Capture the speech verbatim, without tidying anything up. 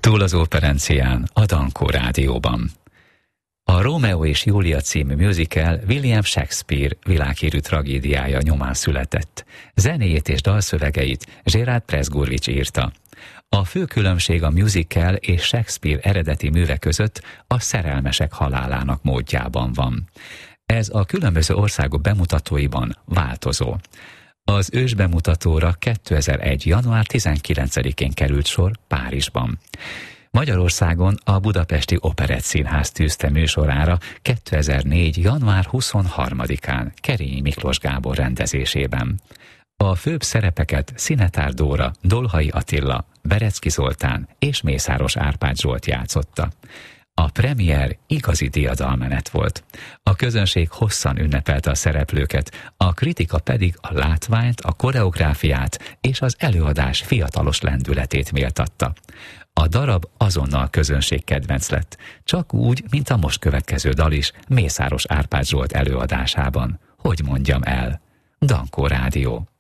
Túl az operencián, a Dankó Rádióban. A Rómeó és Júlia című musical William Shakespeare világhírű tragédiája nyomán született. Zenéjét és dalszövegeit Gerard Presgurvics írta. A fő különbség a musical és Shakespeare eredeti műve között a szerelmesek halálának módjában van. Ez a különböző országok bemutatóiban változó. Az ősbemutatóra kétezer-egy. január tizenkilencedikén került sor Párizsban. Magyarországon a Budapesti Operett Színház tűzte műsorára kétezer-négy. január huszonharmadikán Kerényi Miklós Gábor rendezésében. A főbb szerepeket Szinetár Dóra, Dolhai Attila, Berecki Zoltán és Mészáros Árpád Zsolt játszotta. A premier igazi diadalmenet volt. A közönség hosszan ünnepelte a szereplőket, a kritika pedig a látványt, a koreográfiát és az előadás fiatalos lendületét méltatta. A darab azonnal közönség kedvenc lett, csak úgy, mint a most következő dal is Mészáros Árpád Zsolt előadásában. Hogy mondjam el? Dankó Rádió.